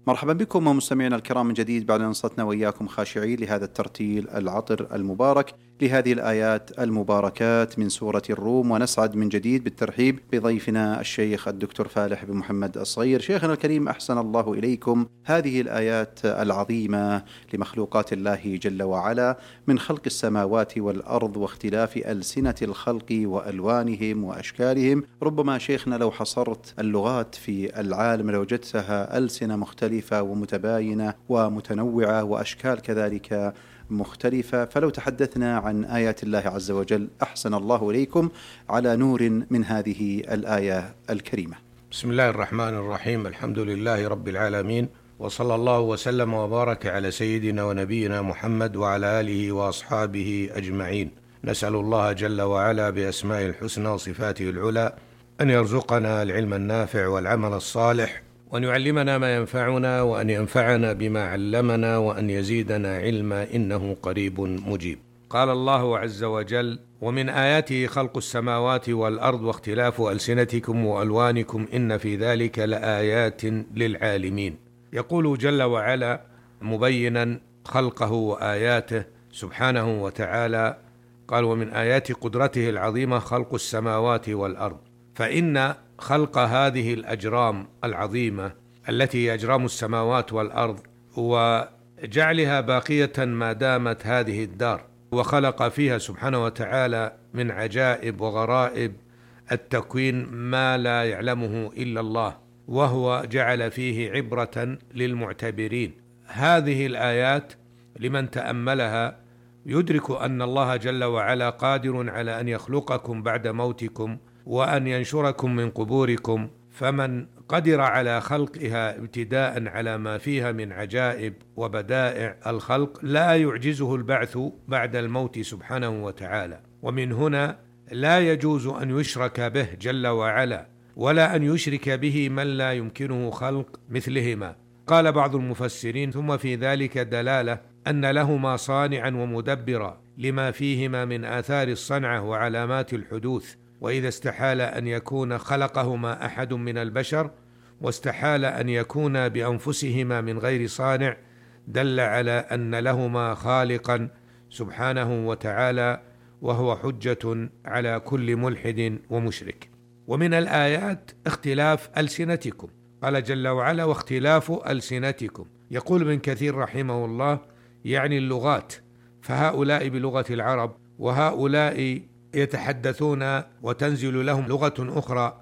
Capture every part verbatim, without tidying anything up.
مرحبا بكم ومستمعينا الكرام من جديد بعد أن انصتنا وإياكم خاشعين لهذا الترتيل العطر المبارك لهذه الآيات المباركات من سورة الروم، ونسعد من جديد بالترحيب بضيفنا الشيخ الدكتور فالح بن محمد الصغير. شيخنا الكريم، أحسن الله إليكم. هذه الآيات العظيمة لمخلوقات الله جل وعلا من خلق السماوات والأرض واختلاف ألسنة الخلق وألوانهم وأشكالهم، ربما شيخنا لو حصرت اللغات في العالم لوجدتها ألسنة مختلفة ومتباينة ومتنوعة وأشكال كذلك مختلفة. فلو تحدثنا عن آيات الله عز وجل، أحسن الله إليكم، على نور من هذه الآية الكريمة. بسم الله الرحمن الرحيم. الحمد لله رب العالمين، وصلى الله وسلم وبارك على سيدنا ونبينا محمد وعلى آله وأصحابه أجمعين. نسأل الله جل وعلا بأسماء الحسنى وصفاته العلى أن يرزقنا العلم النافع والعمل الصالح، وأن يعلمنا ما ينفعنا، وأن ينفعنا بما علمنا، وأن يزيدنا علما، إنه قريب مجيب. قال الله عز وجل: ومن آياته خلق السماوات والأرض واختلاف ألسنتكم وألوانكم إن في ذلك لآيات للعالمين. يقول جل وعلا مبينا خلقه وآياته سبحانه وتعالى، قال: ومن آيات قدرته العظيمة خلق السماوات والأرض. فإن خلق هذه الأجرام العظيمة التي هي أجرام السماوات والأرض وجعلها باقية ما دامت هذه الدار، وخلق فيها سبحانه وتعالى من عجائب وغرائب التكوين ما لا يعلمه إلا الله، وهو جعل فيه عبرة للمعتبرين. هذه الآيات لمن تأملها يدرك أن الله جل وعلا قادر على أن يخلقكم بعد موتكم وأن ينشركم من قبوركم، فمن قدر على خلقها ابتداء على ما فيها من عجائب وبدائع الخلق لا يعجزه البعث بعد الموت سبحانه وتعالى. ومن هنا لا يجوز أن يشرك به جل وعلا، ولا أن يشرك به من لا يمكنه خلق مثلهما. قال بعض المفسرين: ثم في ذلك دلالة أن لهما صانعا ومدبرا لما فيهما من آثار الصنعة وعلامات الحدوث، وإذا استحال أن يكون خلقهما أحد من البشر واستحال أن يكون بأنفسهما من غير صانع، دل على أن لهما خالقا سبحانه وتعالى، وهو حجة على كل ملحد ومشرك. ومن الآيات اختلاف ألسنتكم، قال جل وعلا: واختلاف ألسنتكم. يقول ابن كثير رحمه الله يعني اللغات، فهؤلاء بلغة العرب، وهؤلاء يتحدثون وتنزل لهم لغة أخرى،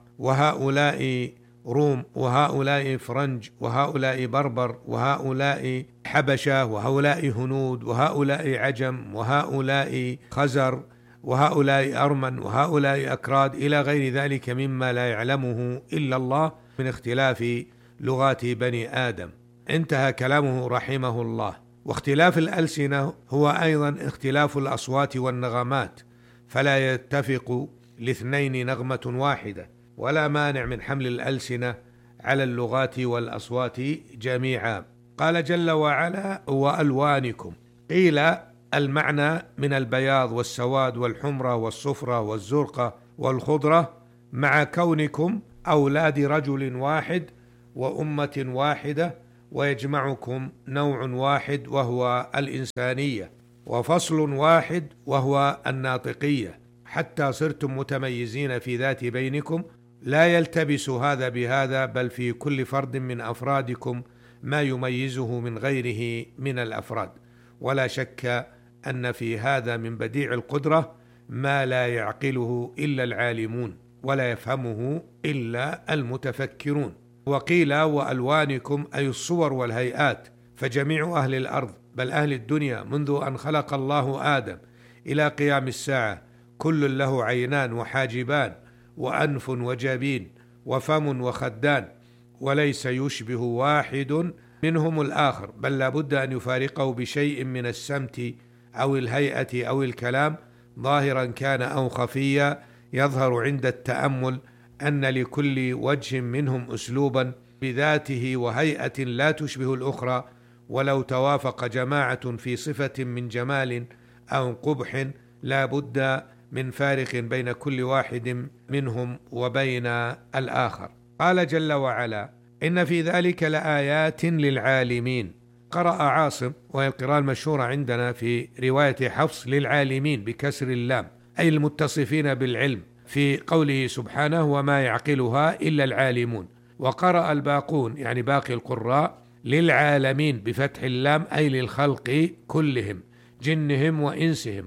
وهؤلاء روم، وهؤلاء فرنج، وهؤلاء بربر، وهؤلاء حبشة، وهؤلاء هنود، وهؤلاء عجم، وهؤلاء خزر، وهؤلاء أرمن، وهؤلاء أكراد، إلى غير ذلك مما لا يعلمه إلا الله من اختلاف لغات بني آدم. انتهى كلامه رحمه الله. واختلاف الألسنة هو أيضا اختلاف الأصوات والنغمات، فلا يتفق لاثنين نغمة واحدة، ولا مانع من حمل الألسنة على اللغات والأصوات جميعا. قال جل وعلا: وألوانكم. قيل المعنى من البياض والسواد والحمرة والصفرة والزرقة والخضرة، مع كونكم أولاد رجل واحد وأمة واحدة، ويجمعكم نوع واحد وهو الإنسانية، وفصل واحد وهو الناطقية، حتى صرتم متميزين في ذات بينكم، لا يلتبس هذا بهذا، بل في كل فرد من أفرادكم ما يميزه من غيره من الأفراد. ولا شك أن في هذا من بديع القدرة ما لا يعقله إلا العالمون، ولا يفهمه إلا المتفكرون. وقيل وألوانكم أي الصور والهيئات، فجميع أهل الأرض بل أهل الدنيا منذ أن خلق الله آدم إلى قيام الساعة كل له عينان وحاجبان وأنف وجبين وفم وخدان، وليس يشبه واحد منهم الآخر، بل لا بد أن يفارقه بشيء من السمت أو الهيئة أو الكلام، ظاهرا كان أو خفيا. يظهر عند التأمل أن لكل وجه منهم أسلوبا بذاته وهيئة لا تشبه الأخرى، ولو توافق جماعة في صفة من جمال أو قبح لا بد من فارق بين كل واحد منهم وبين الآخر. قال جل وعلا: إن في ذلك لآيات للعالمين. قرأ عاصم، وهي القراءة المشهورة عندنا في رواية حفص، للعالمين بكسر اللام، أي المتصفين بالعلم، في قوله سبحانه وما يعقلها إلا العالمون. وقرأ الباقون، يعني باقي القراء، للعالمين بفتح اللام، أي للخلق كلهم، جنهم وإنسهم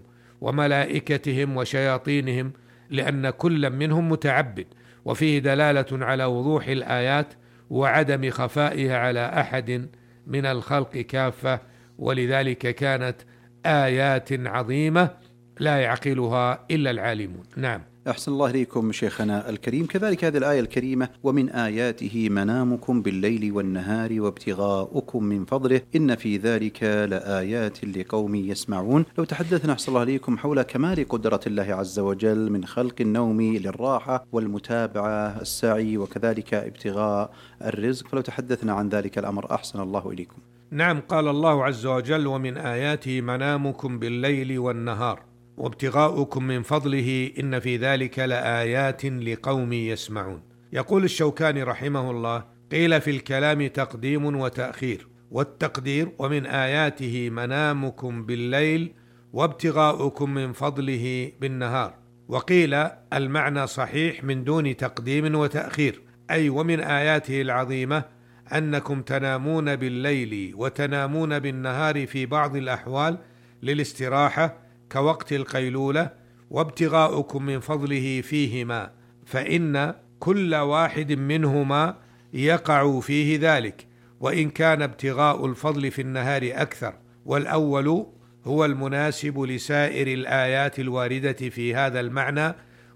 وملائكتهم وشياطينهم، لأن كل منهم متعبد. وفيه دلالة على وضوح الآيات وعدم خفائها على أحد من الخلق كافة، ولذلك كانت آيات عظيمة لا يعقلها إلا العالمون. نعم. أحسن الله إليكم شيخنا الكريم. كذلك هذه الآية الكريمة: ومن آياته منامكم بالليل والنهار وابتغاؤكم من فضله إن في ذلك لآيات لقوم يسمعون. لو تحدثنا أحسن الله إليكم حول كمال قدرة الله عز وجل من خلق النوم للراحة والمتابعة، السعي، وكذلك ابتغاء الرزق، فلو تحدثنا عن ذلك الأمر أحسن الله إليكم. نعم، قال الله عز وجل: ومن آياته منامكم بالليل والنهار وابتغاؤكم من فضله إن في ذلك لآيات لقوم يسمعون. يقول الشوكاني رحمه الله: قيل في الكلام تقديم وتأخير، والتقدير ومن آياته منامكم بالليل وابتغاؤكم من فضله بالنهار. وقيل المعنى صحيح من دون تقديم وتأخير، أي ومن آياته العظيمة أنكم تنامون بالليل وتنامون بالنهار في بعض الأحوال للاستراحة كوقت القيلولة، وابتغاؤكم من فضله فيهما، فإن كل واحد منهما يقع فيه ذلك، وإن كان ابتغاء الفضل في النهار أكثر، والأول هو المناسب لسائر الآيات الواردة في هذا المعنى،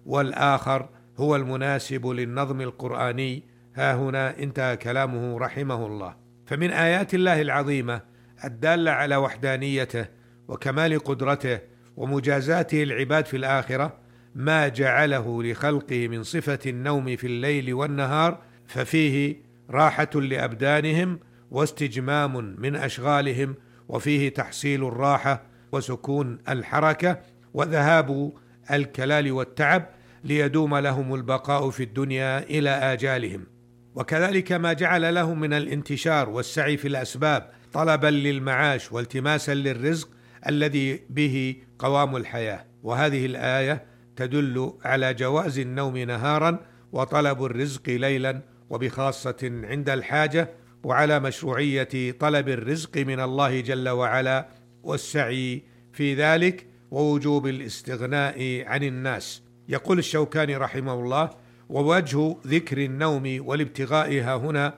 والآخر هو المناسب للنظم القرآني. ها هنا انتهى كلامه رحمه الله. فمن آيات الله العظيمة الدالة على وحدانيته وكمال قدرته ومجازاته العباد في الآخرة ما جعله لخلقه من صفة النوم في الليل والنهار، ففيه راحة لأبدانهم واستجمام من أشغالهم، وفيه تحصيل الراحة وسكون الحركة وذهاب الكلال والتعب، ليدوم لهم البقاء في الدنيا إلى آجالهم. وكذلك ما جعل لهم من الانتشار والسعي في الأسباب طلبا للمعاش والتماسا للرزق الذي به قوام الحياة. وهذه الآية تدل على جواز النوم نهارا وطلب الرزق ليلا، وبخاصة عند الحاجة، وعلى مشروعية طلب الرزق من الله جل وعلا والسعي في ذلك، ووجوب الاستغناء عن الناس. يقول الشوكاني رحمه الله: ووجه ذكر النوم والابتغاء هنا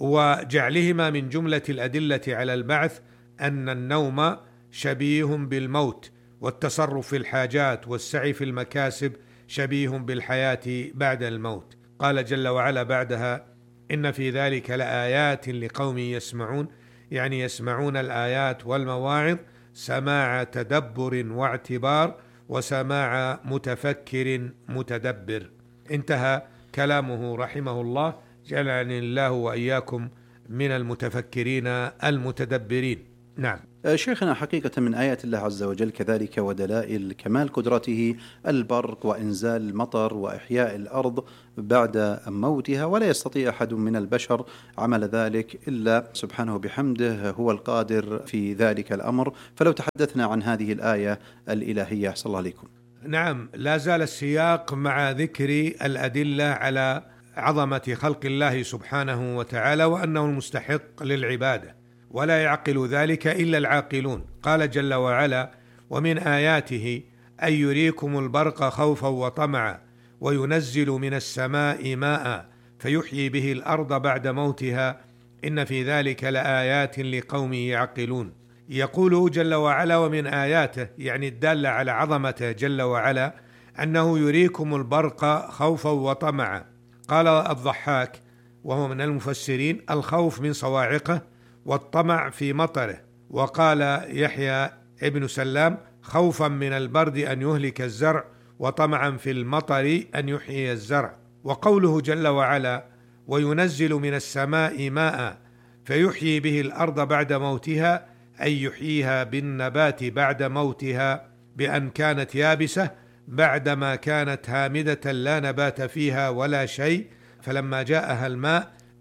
وجعلهما من جملة الأدلة على البعث أن النوم شبيه بالموت، والتصرف في الحاجات والسعي في المكاسب شبيه بالحياة بعد الموت. قال جل وعلا بعدها: إن في ذلك لآيات لقوم يسمعون، يعني يسمعون الآيات والمواعظ سماع تدبر واعتبار وسماع متفكر متدبر. انتهى كلامه رحمه الله، جعلني الله وإياكم من المتفكرين المتدبرين. نعم. شيخنا، حقيقة من آيات الله عز وجل كذلك ودلائل كمال قدرته البرق وإنزال المطر وإحياء الأرض بعد موتها، ولا يستطيع أحد من البشر عمل ذلك إلا سبحانه بحمده، هو القادر في ذلك الأمر. فلو تحدثنا عن هذه الآية الإلهية أحسن الله عليكم. نعم، لا زال السياق مع ذكر الأدلة على عظمة خلق الله سبحانه وتعالى، وأنه المستحق للعبادة، ولا يعقل ذلك إلا العاقلون. قال جل وعلا: ومن آياته أن يريكم البرق خوفا وطمعا وينزل من السماء ماء فيحيي به الأرض بعد موتها إن في ذلك لآيات لقوم يعقلون. يقول جل وعلا: ومن آياته، يعني الدالة على عظمته جل وعلا، أنه يريكم البرق خوفا وطمعا. قال الضحاك وهو من المفسرين: الخوف من صواعقه والطمع في مطره. وقال يحيى ابن سلام: خوفا من البرد أن يهلك الزرع، وطمعا في المطر أن يحيي الزرع. وقوله جل وعلا: وينزل من السماء ماء فيحيي به الأرض بعد موتها، أي يحييها بالنبات بعد موتها، بأن كانت يابسة بعدما كانت هامدة لا نبات فيها ولا شيء، فلما جاءها الماء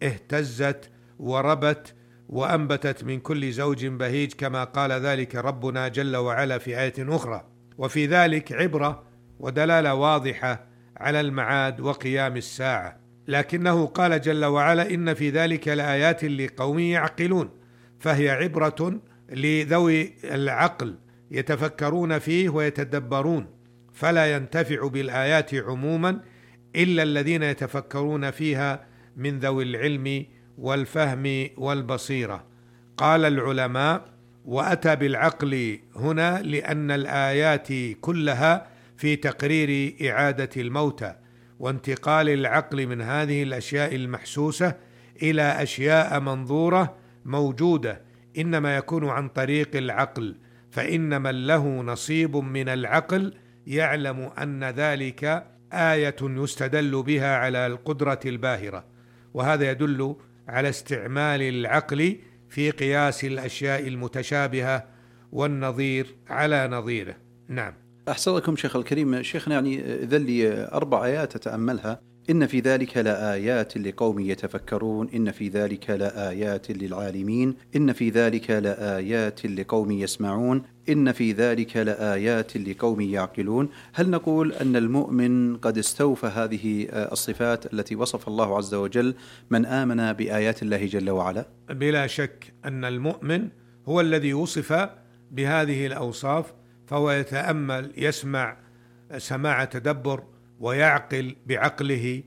اهتزت وربت وأنبتت من كل زوج بهيج كما قال ذلك ربنا جل وعلا في آية أخرى. وفي ذلك عبرة ودلالة واضحة على المعاد وقيام الساعة، لكنه قال جل وعلا إن في ذلك لآيات لقوم يعقلون، فهي عبرة لذوي العقل يتفكرون فيه ويتدبرون، فلا ينتفع بالآيات عموما إلا الذين يتفكرون فيها من ذوي العلم والفهم والبصيرة. قال العلماء: وأتى بالعقل هنا لأن الآيات كلها في تقرير إعادة الموتى وانتقال العقل من هذه الأشياء المحسوسة إلى أشياء منظورة موجودة، إنما يكون عن طريق العقل، فإن من له نصيب من العقل يعلم أن ذلك آية يستدل بها على القدرة الباهرة، وهذا يدل على استعمال العقل في قياس الأشياء المتشابهة والنظير على نظيره. نعم. أحسن لكم شيخ الكريم. شيخنا، يعني ذل لي أربع آيات أتأملها: إن في ذلك لآيات لقوم يتفكرون، إن في ذلك لآيات للعالمين، إن في ذلك لآيات لقوم يسمعون، إن في ذلك لآيات لقوم يعقلون. هل نقول أن المؤمن قد استوفى هذه الصفات التي وصف الله عز وجل من آمن بآيات الله جل وعلا؟ بلا شك أن المؤمن هو الذي وصف بهذه الأوصاف، فهو يتأمل، يسمع سماع تدبر، ويعقل بعقله،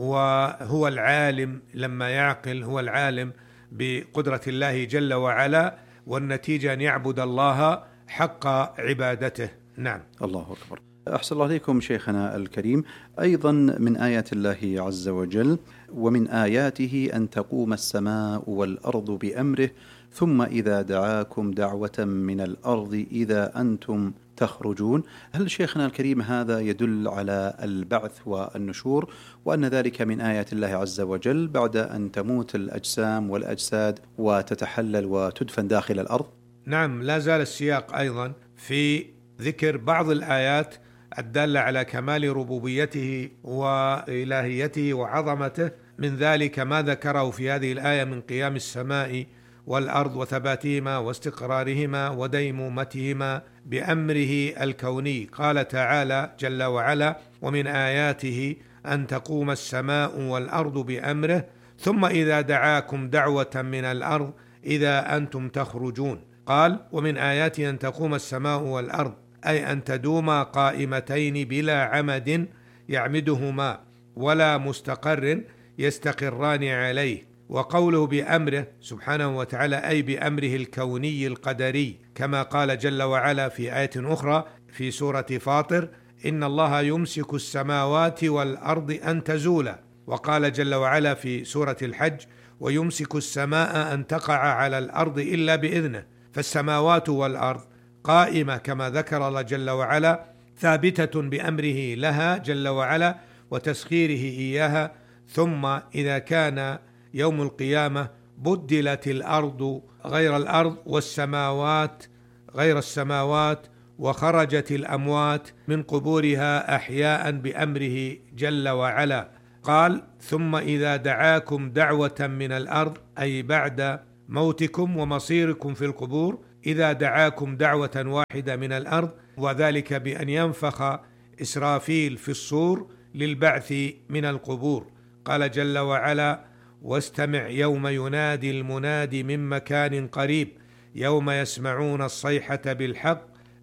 وهو العالم لما يعقل، هو العالم بقدرة الله جل وعلا، والنتيجة أن يعبد الله حق عبادته. نعم. الله أكبر. أحسن الله عليكم شيخنا الكريم. أيضا من آيات الله عز وجل: ومن آياته أن تقوم السماء والأرض بأمره ثم إذا دعاكم دعوة من الأرض إذا أنتم تخرجون. هل شيخنا الكريم هذا يدل على البعث والنشور، وأن ذلك من آيات الله عز وجل بعد أن تموت الأجسام والأجساد وتتحلل وتدفن داخل الأرض؟ نعم، لا زال السياق أيضا في ذكر بعض الآيات الدالة على كمال ربوبيته وإلهيته وعظمته، من ذلك ما ذكره في هذه الآية من قيام السماء والأرض وثباتهما واستقرارهما وديمومتهما بأمره الكوني. قال تعالى جل وعلا: ومن آياته أن تقوم السماء والأرض بأمره ثم إذا دعاكم دعوة من الأرض إذا أنتم تخرجون. قال: ومن آياته أن تقوم السماء والأرض، أي أن تدوما قائمتين بلا عمد يعمدهما ولا مستقر يستقران عليه. وقوله بأمره سبحانه وتعالى أي بأمره الكوني القدري، كما قال جل وعلا في آية أخرى في سورة فاطر: إن الله يمسك السماوات والأرض أن تزولا. وقال جل وعلا في سورة الحج: ويمسك السماء أن تقع على الأرض إلا بإذنه. فالسماوات والأرض قائمة كما ذكر الله جل وعلا، ثابتة بأمره لها جل وعلا وتسخيره إياها. ثم إذا كان يوم القيامة بدلت الأرض غير الأرض والسماوات غير السماوات، وخرجت الأموات من قبورها أحياء بأمره جل وعلا. قال: ثم إذا دعاكم دعوة من الأرض، أي بعد موتكم ومصيركم في القبور، إذا دعاكم دعوة واحدة من الأرض، وذلك بأن ينفخ إسرافيل في الصور للبعث من القبور. قال جل وعلا: واستمع يوم ينادي المنادي من مكان قريب يوم يسمعون الصيحة بالحق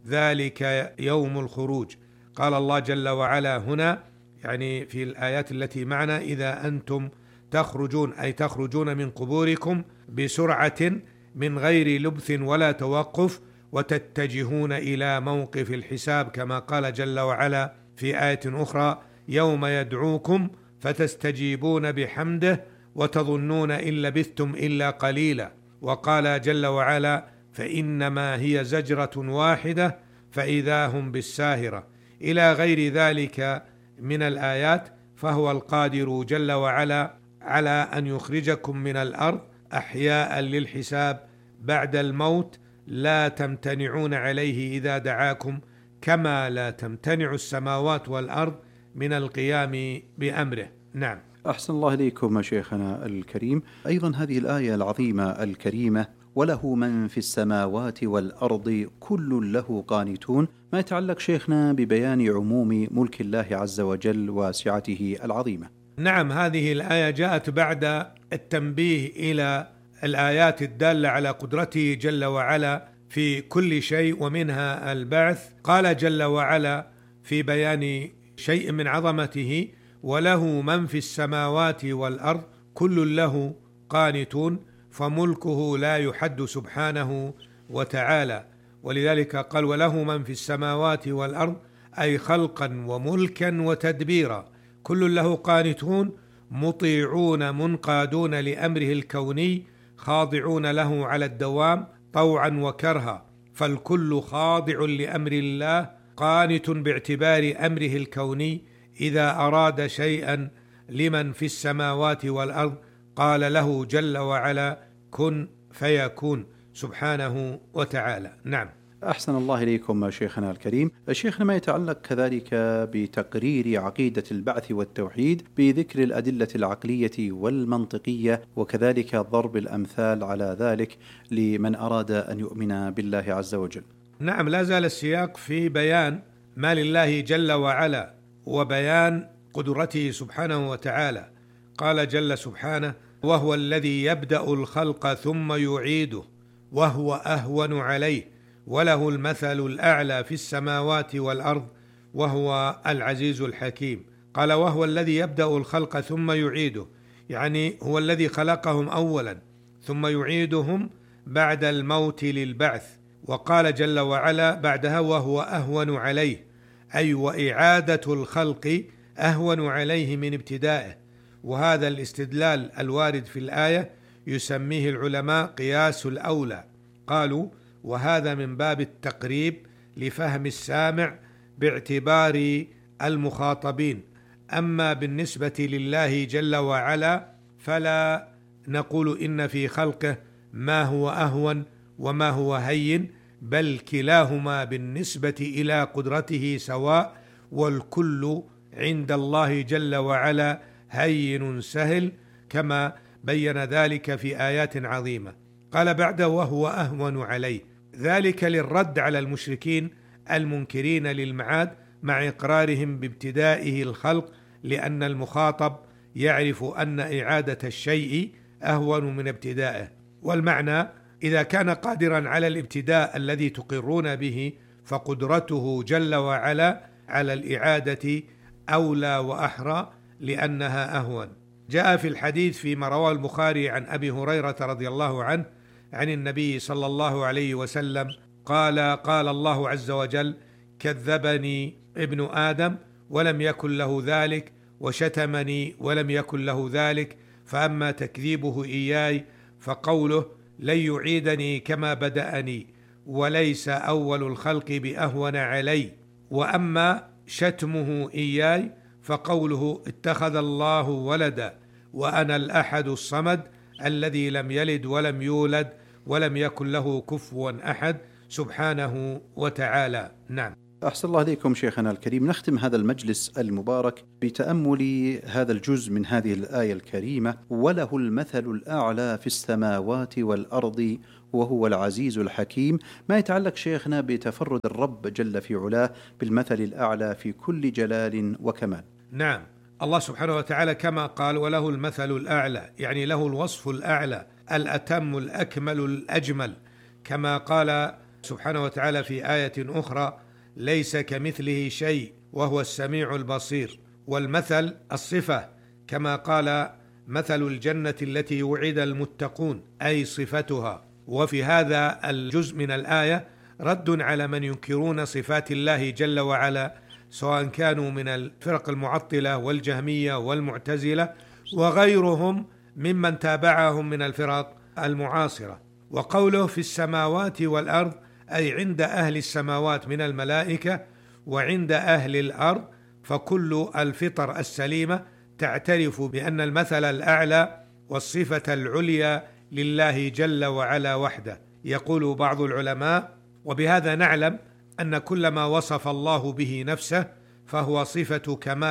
ذلك يوم الخروج. قال الله جل وعلا هنا، يعني في الآيات التي معنا: إذا أنتم تخرجون، أي تخرجون من قبوركم بسرعة من غير لبث ولا توقف، وتتجهون إلى موقف الحساب، كما قال جل وعلا في آية أخرى: يوم يدعوكم فتستجيبون بحمده وتظنون إن لبثتم إلا قليلا. وقال جل وعلا: فإنما هي زجرة واحدة فإذا هم بالساهرة، إلى غير ذلك من الآيات. فهو القادر جل وعلا على أن يخرجكم من الأرض أحياء للحساب بعد الموت، لا تمتنعون عليه إذا دعاكم، كما لا تمتنع السماوات والأرض من القيام بأمره. نعم. أحسن الله إليكم شيخنا الكريم. أيضا هذه الآية العظيمة الكريمة وله من في السماوات والأرض كل له قانتون، ما يتعلق شيخنا ببيان عموم ملك الله عز وجل وسعته العظيمة. نعم، هذه الآية جاءت بعد التنبيه إلى الآيات الدالة على قدرته جل وعلا في كل شيء ومنها البعث. قال جل وعلا في بيان شيء من عظمته: وله من في السماوات والأرض كل له قانتون، فملكه لا يحد سبحانه وتعالى. ولذلك قال: وله من في السماوات والأرض، أي خلقا وملكا وتدبيرا، كل له قانتون، مطيعون منقادون لأمره الكوني، خاضعون له على الدوام طوعا وكرها، فالكل خاضع لأمر الله، قانت باعتبار أمره الكوني. إذا أراد شيئا لمن في السماوات والأرض قال له جل وعلا: كن فيكون، سبحانه وتعالى. نعم. أحسن الله إليكم شيخنا الكريم. شيخنا ما يتعلق كذلك بتقرير عقيدة البعث والتوحيد بذكر الأدلة العقلية والمنطقية، وكذلك ضرب الأمثال على ذلك لمن أراد أن يؤمن بالله عز وجل. نعم، لا زال السياق في بيان ما لله جل وعلا وبيان قدرته سبحانه وتعالى. قال جل سبحانه: وهو الذي يبدأ الخلق ثم يعيده وهو أهون عليه وله المثل الأعلى في السماوات والأرض وهو العزيز الحكيم. قال: وهو الذي يبدأ الخلق ثم يعيده، يعني هو الذي خلقهم أولا ثم يعيدهم بعد الموت للبعث. وقال جل وعلا بعدها: وهو أهون عليه، أي وإعادة الخلق أهون عليه من ابتدائه. وهذا الاستدلال الوارد في الآية يسميه العلماء قياس الأولى. قالوا: وهذا من باب التقريب لفهم السامع باعتبار المخاطبين. أما بالنسبة لله جل وعلا فلا نقول إن في خلقه ما هو أهون وما هو هين، بل كلاهما بالنسبة إلى قدرته سواء، والكل عند الله جل وعلا هين سهل، كما بين ذلك في آيات عظيمة. قال بعد: وهو أهون عليه، ذلك للرد على المشركين المنكرين للمعاد مع إقرارهم بابتدائه الخلق، لأن المخاطب يعرف أن إعادة الشيء أهون من ابتدائه. والمعنى: إذا كان قادرا على الابتداء الذي تقرون به، فقدرته جل وعلا على الإعادة أولى وأحرى لأنها أهون. جاء في الحديث فيما رواه البخاري عن أبي هريرة رضي الله عنه عن النبي صلى الله عليه وسلم قال: قال الله عز وجل: كذبني ابن آدم ولم يكن له ذلك، وشتمني ولم يكن له ذلك، فأما تكذيبه إياي فقوله: لن يعيدني كما بدأني، وليس أول الخلق بأهون علي، وأما شتمه إياي فقوله: اتخذ الله ولدا وأنا الأحد الصمد الذي لم يلد ولم يولد ولم يكن له كفوا أحد، سبحانه وتعالى. نعم. أحسن الله إليكم شيخنا الكريم. نختم هذا المجلس المبارك بتأمل هذا الجزء من هذه الآية الكريمة: وله المثل الأعلى في السماوات والأرض وهو العزيز الحكيم. ما يتعلق شيخنا بتفرد الرب جل في علاه بالمثل الأعلى في كل جلال وكمال. نعم، الله سبحانه وتعالى كما قال: وله المثل الأعلى، يعني له الوصف الأعلى الأتم الأكمل الأجمل، كما قال سبحانه وتعالى في آية أخرى: ليس كمثله شيء وهو السميع البصير. والمثل الصفة، كما قال: مثل الجنة التي وعد المتقون، أي صفتها. وفي هذا الجزء من الآية رد على من ينكرون صفات الله جل وعلا، سواء كانوا من الفرق المعطلة والجهمية والمعتزلة وغيرهم ممن تابعهم من الفرق المعاصرة. وقوله في السماوات والأرض، أي عند أهل السماوات من الملائكة وعند أهل الأرض، فكل الفطر السليمة تعترف بأن المثل الأعلى والصفة العليا لله جل وعلا وحده. يقول بعض العلماء: وبهذا نعلم أن كل ما وصف الله به نفسه فهو صفة كمال،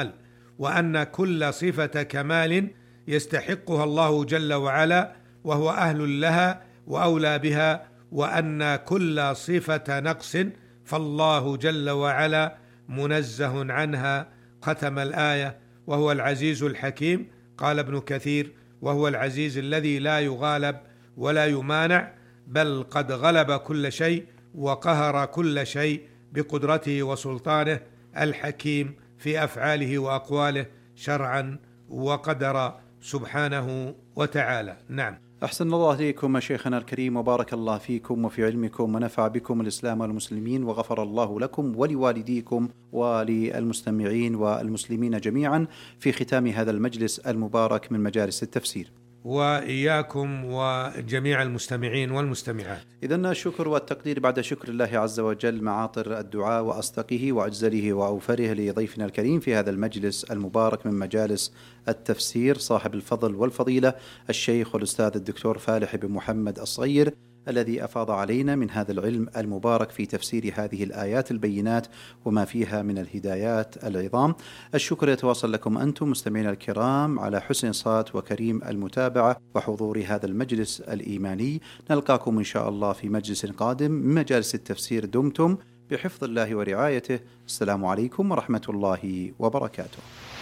وأن كل صفة كمال يستحقها الله جل وعلا وهو أهل لها وأولى بها، وأن كل صفة نقص فالله جل وعلا منزه عنها. ختم الآية: وهو العزيز الحكيم. قال ابن كثير: وهو العزيز الذي لا يغالب ولا يمانع، بل قد غلب كل شيء وقهر كل شيء بقدرته وسلطانه، الحكيم في أفعاله وأقواله شرعا وقدرا سبحانه وتعالى. نعم. أحسن الله إليكم شيخنا الكريم، وبارك الله فيكم وفي علمكم، ونفع بكم الإسلام والمسلمين، وغفر الله لكم ولوالديكم وللمستمعين والمسلمين جميعا في ختام هذا المجلس المبارك من مجالس التفسير، وإياكم وجميع المستمعين والمستمعات. إذن الشكر والتقدير بعد شكر الله عز وجل معاطر الدعاء وأصدقه وأجزله وأوفره لضيفنا الكريم في هذا المجلس المبارك من مجالس التفسير، صاحب الفضل والفضيلة الشيخ والأستاذ الدكتور فالح بن محمد الصغير، الذي أفاض علينا من هذا العلم المبارك في تفسير هذه الآيات البينات وما فيها من الهدايات العظام. الشكر يتواصل لكم أنتم مستمعين الكرام على حسن صوت وكريم المتابعة وحضور هذا المجلس الإيماني. نلقاكم إن شاء الله في مجلس قادم من مجالس التفسير. دمتم بحفظ الله ورعايته. السلام عليكم ورحمة الله وبركاته.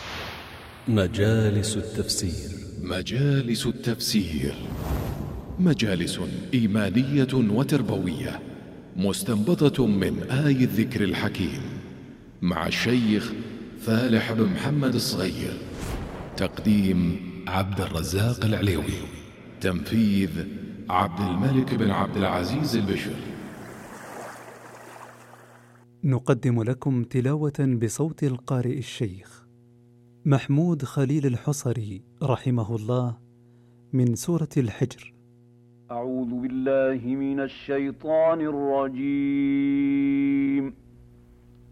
مجالس التفسير. مجالس التفسير مجالس إيمانية وتربوية مستنبطة من آي الذكر الحكيم، مع الشيخ فالح بن محمد الصغير. تقديم عبد الرزاق العليوي. تنفيذ عبد الملك بن عبد العزيز البشر. نقدم لكم تلاوة بصوت القارئ الشيخ محمود خليل الحصري رحمه الله من سورة الحجر. أعوذ بالله من الشيطان الرجيم.